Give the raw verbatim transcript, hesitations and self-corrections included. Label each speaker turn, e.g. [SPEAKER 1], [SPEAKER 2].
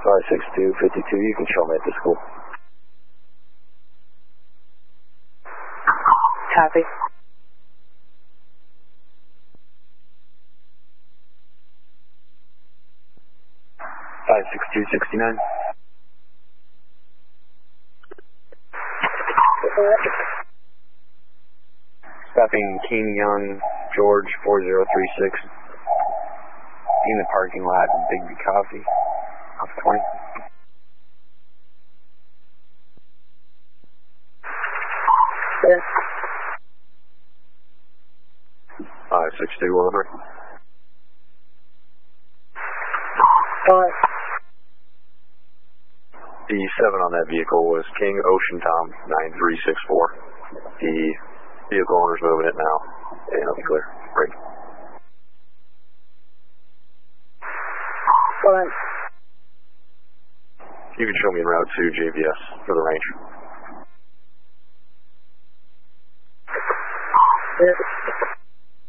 [SPEAKER 1] five six two fifty-two, you can show me at the school.
[SPEAKER 2] Copy.
[SPEAKER 1] five six two sixty-nine. Stopping King Young George four zero three six in the parking lot of Big B Coffee off twenty.
[SPEAKER 2] Yes.
[SPEAKER 1] five six two one three.
[SPEAKER 2] Five.
[SPEAKER 1] The seven on that vehicle was King Ocean Tom nine three six four. The vehicle owner's moving it now. And it'll be clear. Break.
[SPEAKER 2] Five.
[SPEAKER 1] You can show me en route to J V S for the range.
[SPEAKER 2] Yes.